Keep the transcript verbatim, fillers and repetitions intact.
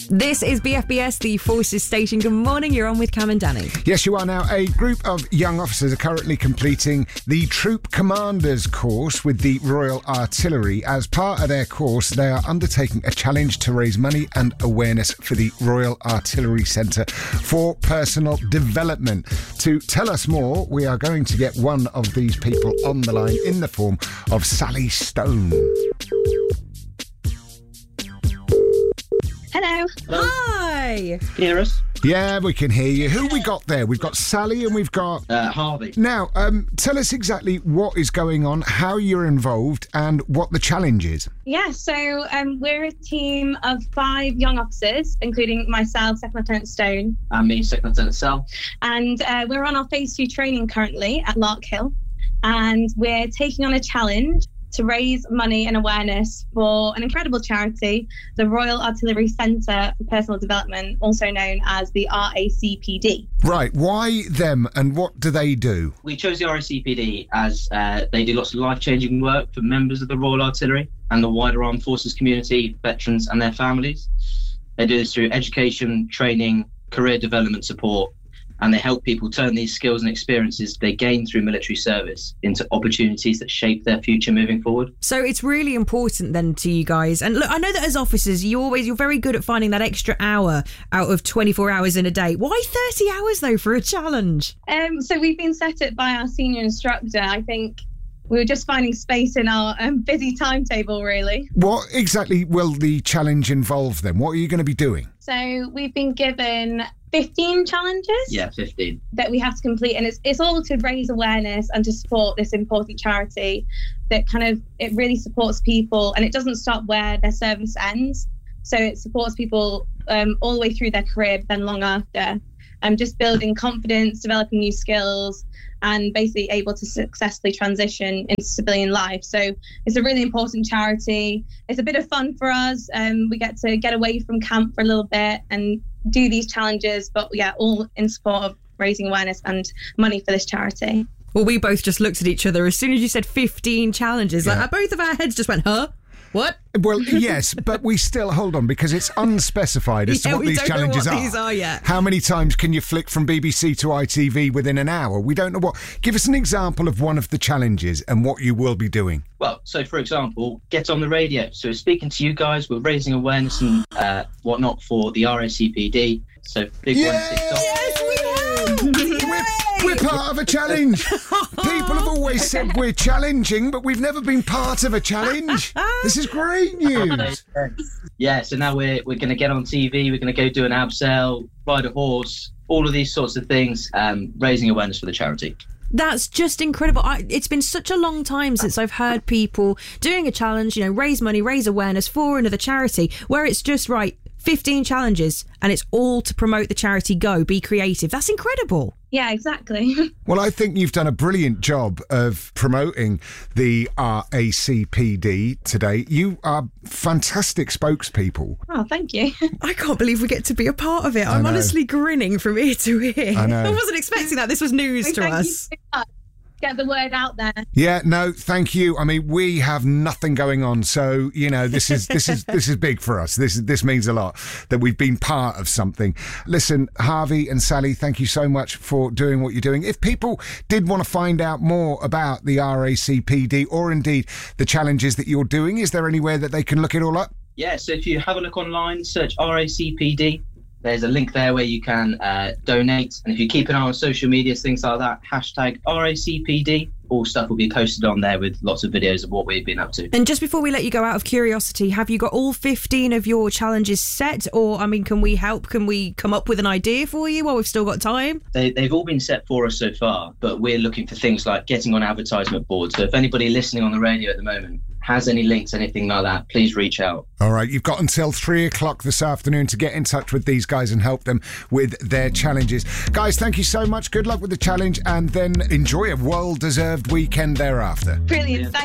This is B F B S, the Forces Station. Good morning, you're on with Cam and Danny. Yes, you are now. A group of young officers are currently completing the Troop Commanders course with the Royal Artillery. As part of their course, they are undertaking a challenge to raise money and awareness for the Royal Artillery Centre for personal development. To tell us more, we are going to get one of these people on the line in the form of Sally Stone. Hello. Hello. Hi. Can you hear us? Yeah, we can hear you. Who we got there? We've got Sally and we've got... Uh, Harvey. Now, um, tell us exactly what is going on, how you're involved and what the challenge is. Yeah, so um, we're a team of five young officers, including myself, Second Lieutenant Stone. And me, Second Lieutenant Sal. And uh, we're on our phase two training currently at Larkhill. And we're taking on a challenge to raise money and awareness for an incredible charity, the Royal Artillery Centre for Personal Development, also known as the R A C P D. Right, why them and what do they do? We chose the R A C P D as uh, they do lots of life-changing work for members of the Royal Artillery and the wider armed forces community, veterans and their families. They do this through education, training, career development support, and they help people turn these skills and experiences they gain through military service into opportunities that shape their future moving forward. So it's really important then to you guys. And look, I know that as officers, you always, you're very good at finding that extra hour out of twenty-four hours in a day. Why thirty hours though for a challenge? Um, so we've been set it by our senior instructor. I think we were just finding space in our um, busy timetable, really. What exactly will the challenge involve then? What are you going to be doing? So we've been given fifteen challenges. Yeah, fifteen. That we have to complete, and it's it's all to raise awareness and to support this important charity that kind of, it really supports people, and it doesn't stop where their service ends. So it supports people um, all the way through their career, but then long after. Um, just building confidence, developing new skills, and basically able to successfully transition into civilian life. So it's a really important charity. It's a bit of fun for us. Um, we get to get away from camp for a little bit and do these challenges, but yeah, all in support of raising awareness and money for this charity. Well, we both just looked at each other as soon as you said fifteen challenges. Yeah. Like both of our heads just went, huh? What? Well, yes, but we still, hold on, because it's unspecified as Yeah, to what we these don't know challenges what are. these are yet. How many times can you flick from B B C to I T V within an hour? We don't know what. Give us an example of one of the challenges and what you will be doing. Well, so for example, get on the radio. So speaking to you guys, we're raising awareness and uh, whatnot for the R A C P D. So big Yeah! one, TikTok. Yes, we have! We're, we're part of a challenge. People have always said we're challenging, but we've never been part of a challenge. This is great news. Yeah, so now we're we're going to get on T V, we're going to go do an abseil, ride a horse, all of these sorts of things, um, raising awareness for the charity. That's just incredible. I, it's been such a long time since I've heard people doing a challenge, you know, raise money, raise awareness for another charity, where it's just, right, fifteen challenges and it's all to promote the charity Go, Be Creative. That's incredible. Yeah, exactly. Well, I think you've done a brilliant job of promoting the R A C P D today. You are fantastic spokespeople. Oh, thank you. I can't believe we get to be a part of it. I'm know. honestly grinning from ear to ear. I know. I wasn't expecting that. This was news to Thank you us. so much. Get the word out there. Yeah, no, thank you. I mean, we have nothing going on, so you know, this is this is this is big for us. This is this means a lot that we've been part of something. Listen, Harvey and Sally, thank you so much for doing what you're doing. If people did want to find out more about the R A C P D or indeed the challenges that you're doing, is there anywhere that they can look it all up? Yeah, so if you have a look online, search R A C P D. There's a link there where you can uh, donate. And if you keep an eye on social medias, things like that, hashtag R A C P D, all stuff will be posted on there with lots of videos of what we've been up to. And just before we let you go, out of curiosity, have you got all fifteen of your challenges set? Or, I mean, can we help? Can we come up with an idea for you while we've still got time? They, they've all been set for us so far, but we're looking for things like getting on advertisement boards. So if anybody listening on the radio at the moment has any links, anything like that, please reach out. All right, you've got until three o'clock this afternoon to get in touch with these guys and help them with their challenges. Guys, thank you so much. Good luck with the challenge and then enjoy a well-deserved weekend thereafter. Brilliant. Yeah. Thank